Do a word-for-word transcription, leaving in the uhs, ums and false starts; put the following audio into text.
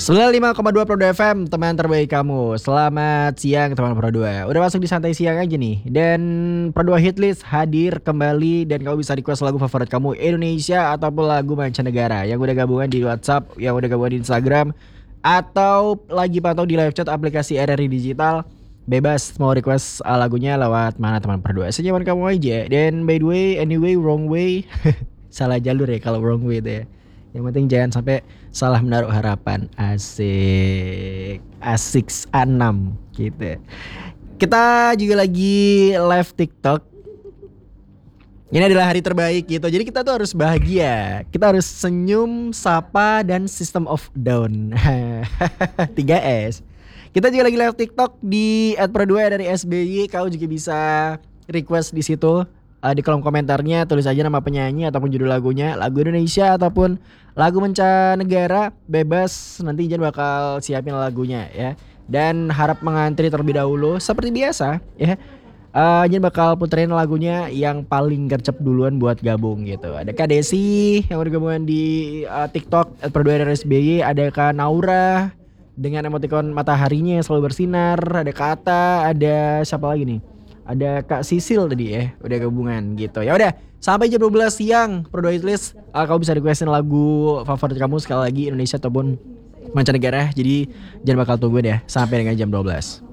sembilan puluh lima koma dua Pro dua F M, teman terbaik kamu. Selamat siang teman Pro dua. Udah masuk di santai siang aja nih. Dan Pro dua Hitlist hadir kembali. Dan kamu bisa request lagu favorit kamu Indonesia ataupun lagu mancanegara yang udah gabungan di WhatsApp, yang udah gabungan di Instagram, atau lagi pantau di live chat aplikasi R R I Digital. Bebas mau request uh, lagunya lewat mana teman Pro dua, senyaman kamu aja. Dan by the way, anyway, wrong way. Salah jalur ya kalau wrong way itu ya. Yang penting jangan sampai salah menaruh harapan. Asik. Asik enam gitu. Kita juga lagi live TikTok. Ini adalah hari terbaik gitu. Jadi kita tuh harus bahagia. Kita harus senyum, sapa, dan system of down. tiga S. Kita juga lagi live TikTok di at pro dua dari S B Y. Kau juga bisa request di situ. Uh, di kolom komentarnya tulis aja nama penyanyi ataupun judul lagunya, lagu Indonesia ataupun lagu mancanegara, bebas. Nanti Jan bakal siapin lagunya ya. Dan harap mengantri terlebih dahulu seperti biasa ya. Uh, Jan bakal puterin lagunya yang paling gercep duluan buat gabung gitu. Ada Kak Desi yang udah gabungan di uh, TikTok at pro dua dari S B Y, ada Kak Naura dengan emoticon mataharinya yang selalu bersinar, ada Kak Ata, ada siapa lagi nih? Ada Kak Sisil tadi ya, udah gabungan gitu. Ya udah, sampai jam dua belas siang Pro dua Hitlist, uh, kamu bisa requestin lagu favorit kamu sekali lagi Indonesia ataupun mancanegara. Jadi jangan bakal tunggu deh sampai dengan jam dua belas.